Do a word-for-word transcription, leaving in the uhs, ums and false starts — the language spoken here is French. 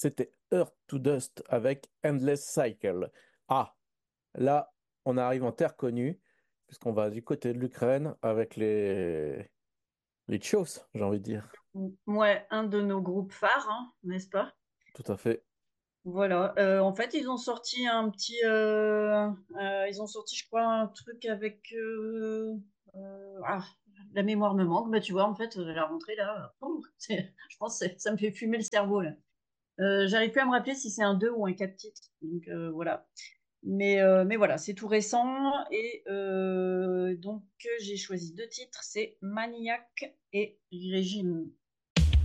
C'était Earth to Dust avec Endless Cycle. Ah, là, on arrive en terre connue, puisqu'on va du côté de l'Ukraine avec les, les Chios, j'ai envie de dire. Ouais, un de nos groupes phares, hein, n'est-ce pas? Tout à fait. Voilà. Euh, en fait, ils ont sorti un petit, euh, euh, ils ont sorti, je crois, un truc avec, euh, euh, ah, la mémoire me manque. Bah, tu vois, en fait, la rentrée là, oh, c'est- je pense que c'est- ça me fait fumer le cerveau là. Euh, j'arrive plus à me rappeler si c'est un deux ou un quatre titres. Donc euh, voilà. Mais, euh, mais voilà, c'est tout récent. Et euh, donc, j'ai choisi deux titres, c'est Maniac et Régime.